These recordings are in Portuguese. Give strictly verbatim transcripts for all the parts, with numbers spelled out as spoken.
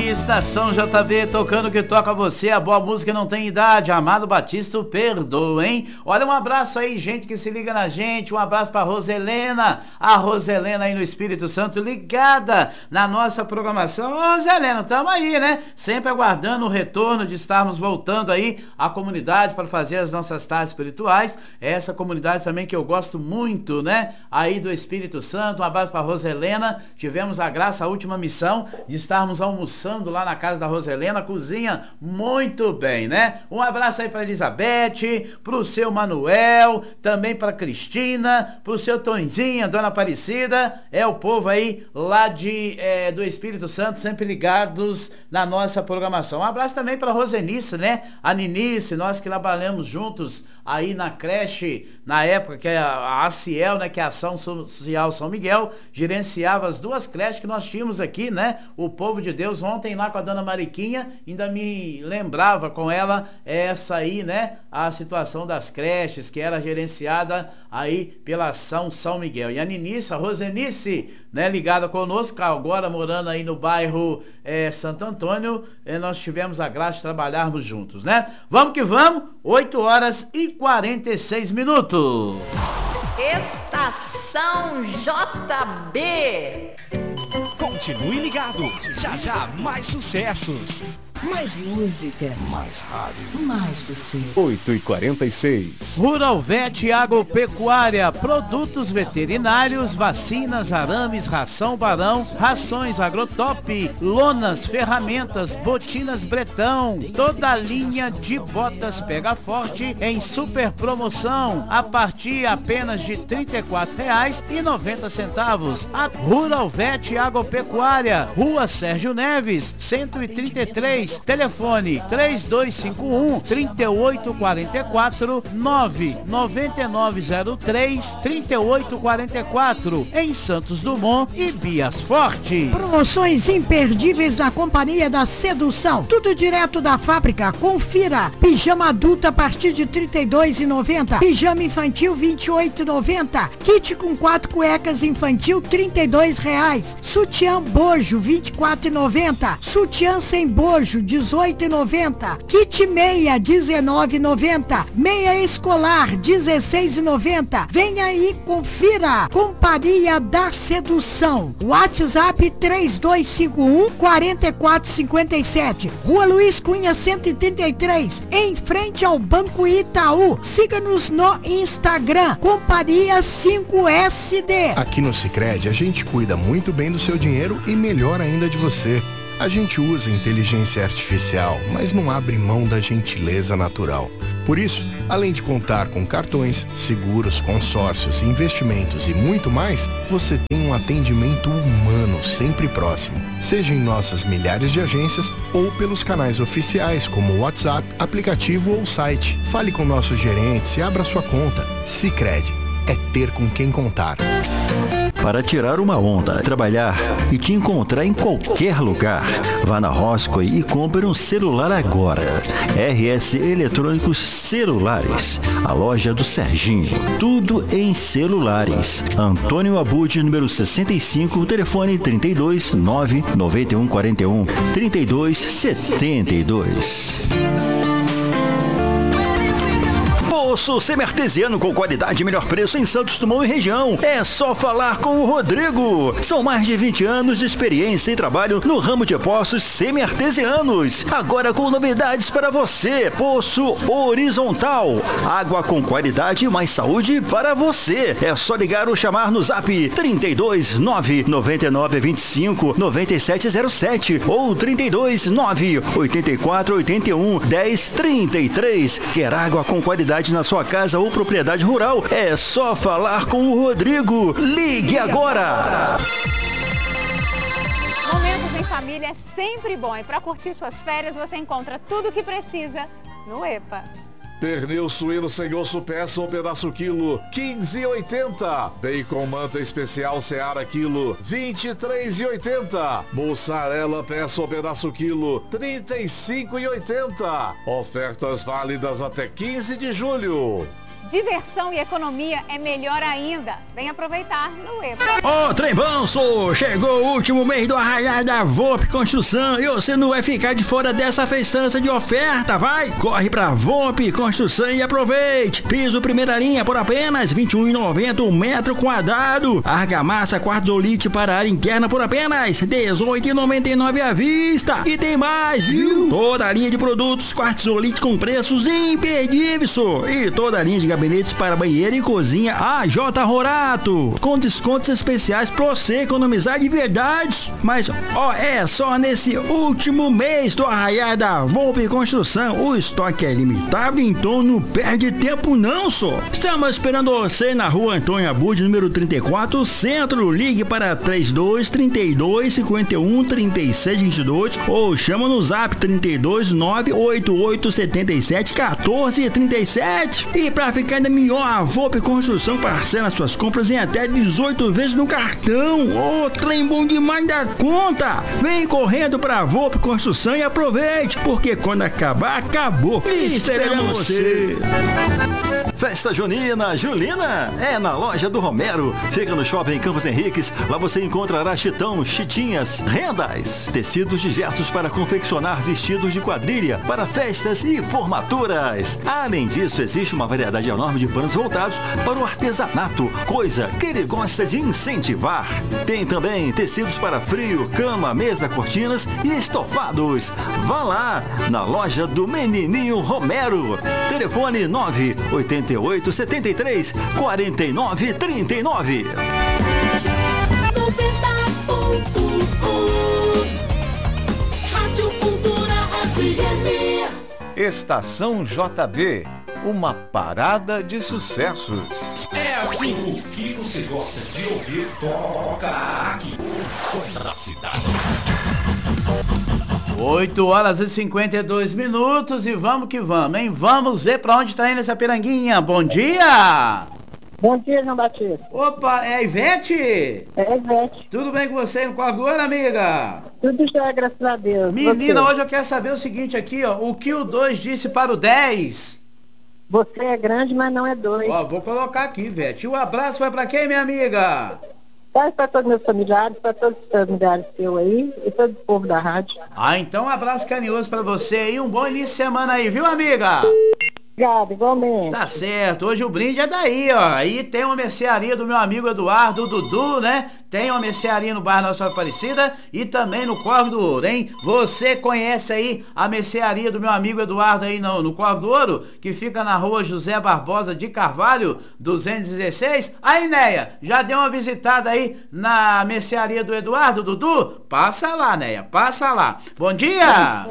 Estação J B, tocando o que toca você, a boa música não tem idade. Amado Batista, perdoa, hein? Olha, um abraço aí, gente que se liga na gente, um abraço pra Roselena, a Roselena aí no Espírito Santo, ligada na nossa programação. Ô, Roselena, tamo aí, né? Sempre aguardando o retorno de estarmos voltando aí à comunidade para fazer as nossas tardes espirituais. Essa comunidade também que eu gosto muito, né? Aí do Espírito Santo, um abraço pra Roselena. Tivemos a graça, a última missão de estarmos almoçando lá na casa da Roselena, cozinha muito bem, né? Um abraço aí para Elizabeth, pro seu Manuel, também para Cristina, pro seu Tonzinha, Dona Aparecida, é o povo aí lá de, é, do Espírito Santo, sempre ligados na nossa programação. Um abraço também para Rosenice, né? A Ninice, nós que trabalhamos juntos aí na creche, na época que a ACIEL, né, que é a Ação Social São Miguel, gerenciava as duas creches que nós tínhamos aqui, né? O povo de Deus, ontem lá com a Dona Mariquinha, ainda me lembrava com ela essa aí, né? A situação das creches, que era gerenciada aí pela Ação São Miguel. E a Ninice, a Rosenice, né, ligada conosco, agora morando aí no bairro é, Santo Antônio, é, nós tivemos a graça de trabalharmos juntos, né? Vamos que vamos, oito horas e quarenta e seis minutos. Estação J B. Continue ligado, já já mais sucessos. Mais música. Mais rádio. Mais você. oito e quarenta e seis. Rural Vet Agropecuária, produtos veterinários, vacinas, arames, ração Barão, rações Agrotop, lonas, ferramentas, botinas Bretão, toda a linha de botas Pega Forte em super promoção, a partir apenas de trinta e quatro reais e noventa centavos. A Rural Vet Agropecuária, Rua Sérgio Neves, cento e trinta e três, telefone três dois cinco um, três oito quatro quatro, nove nove nove zero três, três oito quatro quatro, em Santos Dumont e Bias Forte. Promoções imperdíveis da Companhia da Sedução, tudo direto da fábrica. Confira: pijama adulto a partir de trinta e dois reais e noventa centavos, pijama infantil vinte e oito reais e noventa centavos, kit com quatro cuecas infantil trinta e dois reais, sutiã bojo vinte e quatro reais e noventa centavos, sutiã sem bojo dezoito reais e noventa centavos, kit meia dezenove reais e noventa centavos, meia escolar dezesseis reais e noventa centavos. Venha aí, confira. Companhia da Sedução. WhatsApp três dois cinco um, quatro quatro cinco sete, Rua Luiz Cunha cento e trinta e três, em frente ao Banco Itaú. Siga-nos no Instagram, Companhia cinco S D. Aqui no Sicredi a gente cuida muito bem do seu dinheiro e melhor ainda de você. A gente usa inteligência artificial, mas não abre mão da gentileza natural. Por isso, além de contar com cartões, seguros, consórcios, investimentos e muito mais, você tem um atendimento humano sempre próximo, seja em nossas milhares de agências ou pelos canais oficiais como o WhatsApp, aplicativo ou site. Fale com nossos gerentes e abra sua conta. Sicredi é ter com quem contar. Para tirar uma onda, trabalhar e te encontrar em qualquer lugar. Vá na Roscoe e compre um celular agora. R S Eletrônicos Celulares, a loja do Serginho. Tudo em celulares. Antônio Abud, número sessenta e cinco, telefone trinta e dois, nove nove um quatro um, trinta e dois setenta e dois. Poço semi-artesiano com qualidade e melhor preço em Santos Dumont e região. É só falar com o Rodrigo. São mais de vinte anos de experiência e trabalho no ramo de poços semi-artesianos. Agora com novidades para você. Poço horizontal. Água com qualidade e mais saúde para você. É só ligar ou chamar no zap trinta e dois, nove nove nove vinte e cinco, nove sete zero sete ou trinta e dois, nove oitenta e quatro, oitenta e um, dez, trinta e três. Quer água com qualidade na sua casa ou propriedade rural? É só falar com o Rodrigo. Ligue agora! Momentos em família é sempre bom e para curtir suas férias você encontra tudo o que precisa no EPA. Pernil suíno sem osso peça um pedaço quilo, quinze e oitenta. Bacon manta especial Seara quilo, vinte e três e oitenta. Mussarela peça um pedaço quilo, trinta e cinco e oitenta. Ofertas válidas até quinze de julho. Diversão e economia é melhor ainda. Vem aproveitar no EPA. Ô, trem banço, chegou o último mês do arraial da V O P Construção e você não vai ficar de fora dessa festança de oferta, vai? Corre pra V O P Construção e aproveite. Piso primeira linha por apenas vinte e um reais e noventa centavos um metro quadrado. Argamassa quartzolite para área interna por apenas dezoito reais e noventa e nove centavos à vista. E tem mais, viu? Toda a linha de produtos quartzolite com preços imperdíveis, só. E toda a linha de gabinetes para banheiro e cozinha A J Rorato, com descontos especiais pra você economizar de verdade. Mas, ó, é só nesse último mês do arraial da V O P Construção. O estoque é limitado, então não perde tempo não, só. Estamos esperando você na rua Antônio Abud, número trinta e quatro, Centro. Ligue para trinta e dois, trinta e dois, cinquenta e um, trinta e seis, vinte e dois ou chama no zap trinta e dois, nove oito oito, setenta e sete, quatorze, trinta e sete. E pra ficar ainda melhor, a V O P Construção parcela suas compras em até dezoito vezes no cartão. Ô, oh, trem bom demais da conta. Vem correndo pra V O P Construção e aproveite, porque quando acabar, acabou. E esperamos você. Festa Junina, Julina, é na loja do Romero. Fica no Shopping Campos Henriques. Lá você encontrará chitão, chitinhas, rendas, tecidos de gestos para confeccionar vestidos de quadrilha para festas e formaturas. Além disso, existe uma variedade enorme de panos voltados para o artesanato, coisa que ele gosta de incentivar. Tem também tecidos para frio, cama, mesa, cortinas e estofados. Vá lá na loja do Menininho Romero. Telefone nove oito oito, sete três, quatro nove, três nove. Rádio Cultura F M. Estação J B, uma parada de sucessos. É assim, o que você gosta de ouvir, toca aqui. O som da cidade. oito horas e cinquenta e dois minutos e vamos que vamos, hein? Vamos ver pra onde tá indo essa piranguinha. Bom dia! Bom dia, João Batista. Opa, é a Ivete? É a Ivete. Tudo bem com você? Qual agora, amiga? Tudo já, graças a Deus. Menina, você? Hoje eu quero saber o seguinte aqui, ó. O que o dois disse para o dez? Você é grande, mas não é dois. Ó, vou colocar aqui, Ivete. O abraço vai pra quem, minha amiga? Vai para todos meus familiares, para todos os familiares seus aí e todo o povo da rádio. Ah, então um abraço carinhoso pra você e um bom início de semana aí, viu, amiga? Obrigado, igualmente. Tá certo, hoje o brinde é daí, ó. Aí tem uma mercearia do meu amigo Eduardo, o Dudu, né? Tem uma mercearia no bairro Nossa Aparecida e também no Córrego do Ouro, hein? Você conhece aí a mercearia do meu amigo Eduardo aí no, no Córrego do Ouro, que fica na rua José Barbosa de Carvalho, duzentos e dezesseis? Aí, Neia, já deu uma visitada aí na mercearia do Eduardo, Dudu? Passa lá, Neia, passa lá. Bom dia!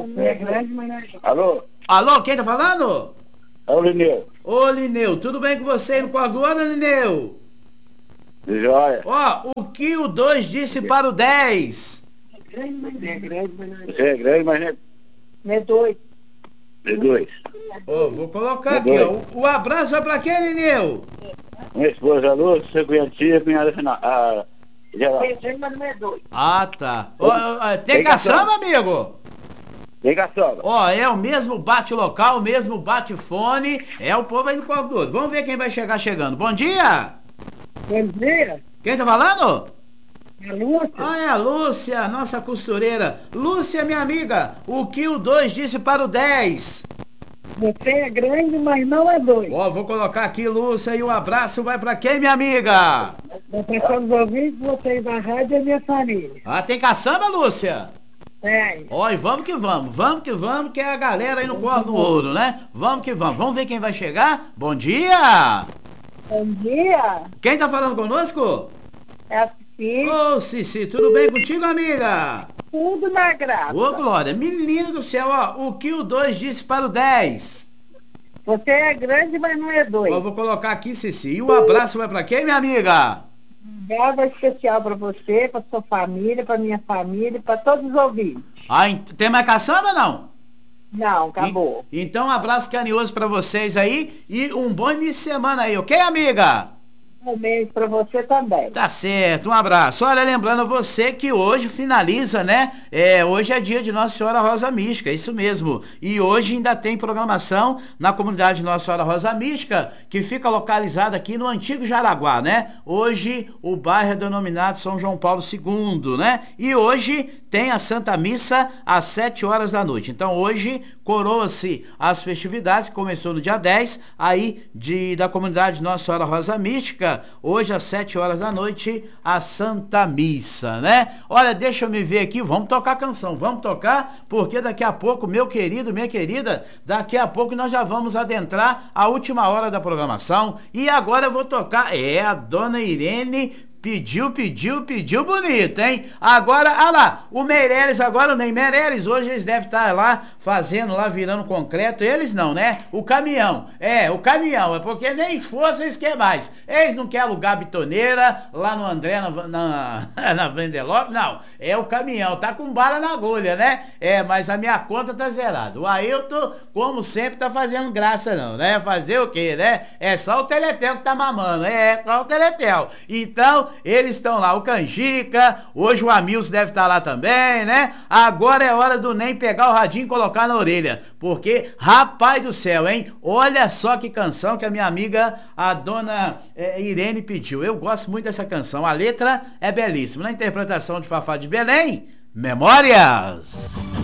Alô? Alô, quem tá falando? É o Lineu. Ô, Lineu, tudo bem com você no Córrego do Ouro, Lineu? Joia. Ó, o que o dois disse para o dez? Você é grande, mas não é... Não é dois. É dois. Ó, vou colocar é aqui, ó. O, o abraço vai pra quem, Lineu? Minha esposa, alô, você conhecia, cunhada final. Ah, já lá. Mas não é dois. Ah, tá. Ó, ó, tem caçamba, amigo? Tem caçamba. Ó, é o mesmo bate-local, o mesmo bate-fone. É o povo aí do Córrego do Ouro. Vamos ver quem vai chegar chegando. Bom dia! Bom dia. Quem tá falando? É a Lúcia. Ah, é a Lúcia, nossa costureira. Lúcia, minha amiga, o que o dois disse para o dez? Você é grande, mas não é dois. Ó, vou colocar aqui, Lúcia, e o um abraço vai pra quem, minha amiga? Para todos os ouvintes, vocês da rádio e minha família. Ah, tem caçamba, Lúcia? É. Ó, e vamos que vamos, vamos que vamos, que é a galera aí no Córrego do Ouro, né? Vamos que vamos, vamos ver quem vai chegar. Bom dia! Bom dia! Quem tá falando conosco? É a Cici. Ô, Cici, tudo bem contigo, amiga? Tudo na graça. Ô, Glória, menina do céu, ó, o que o dois disse para o dez? Você é grande, mas não é dois. Ó, vou colocar aqui, Cici, e o abraço vai pra quem, minha amiga? Um abraço especial para você, para sua família, para minha família, para todos os ouvintes. Ah, tem mais caçamba, não? Não, acabou. E, então, um abraço carinhoso pra vocês aí e um bom início de semana aí, ok, amiga? Um beijo pra você também. Tá certo, um abraço. Olha, lembrando você que hoje finaliza, né? É, hoje é dia de Nossa Senhora Rosa Mística, isso mesmo. E hoje ainda tem programação na comunidade Nossa Senhora Rosa Mística, que fica localizada aqui no antigo Jaraguá, né? Hoje o bairro é denominado São João Paulo segundo, né? E hoje tem a Santa Missa às sete horas da noite. Então hoje coroa-se as festividades, que começou no dia dez, aí de, da comunidade Nossa Senhora Rosa Mística, hoje às sete horas da noite, a Santa Missa, né? Olha, deixa eu me ver aqui, vamos tocar a canção, vamos tocar, porque daqui a pouco, meu querido, minha querida, daqui a pouco nós já vamos adentrar a última hora da programação, e agora eu vou tocar, é a Dona Irene Pediu, pediu, pediu bonito, hein? Agora, olha lá, o Meireles, agora o Ney Meireles, hoje eles devem estar lá fazendo, lá virando concreto. Eles não, né? O caminhão. É, o caminhão. É porque nem esforço eles querem mais. Eles não querem alugar bitoneira lá no André, na, na, na Vendelop. Não, é o caminhão. Tá com bala na agulha, né? É, mas a minha conta tá zerada. O Ailton, como sempre, tá fazendo graça não, né? Fazer o quê, né? É só o Teletel que tá mamando. É, só o Teletel. Então, eles estão lá, o Canjica, hoje o Amilson deve estar lá também, né? Agora é hora do Ney pegar o radinho e colocar na orelha, porque, rapaz do céu, hein? Olha só que canção que a minha amiga, a Dona é, Irene pediu. Eu gosto muito dessa canção, a letra é belíssima. Na interpretação de Fafá de Belém, Memórias.